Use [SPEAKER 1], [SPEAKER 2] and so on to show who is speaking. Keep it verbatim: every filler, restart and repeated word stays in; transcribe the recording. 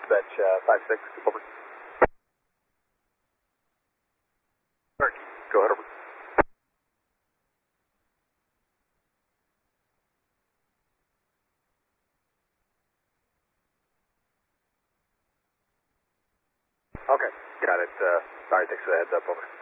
[SPEAKER 1] dispatch uh, five six, over. Go ahead, over. Okay, got it. Uh, sorry, thanks for the heads up, over.